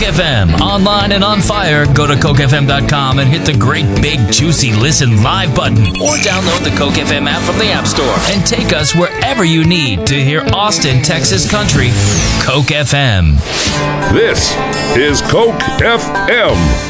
FM, online and on fire. Go to CokeFM.com and hit the great big juicy listen live button, or download the Coke FM app from the App Store and take us wherever you need to hear Austin, Texas country. Coke FM. This is Coke FM.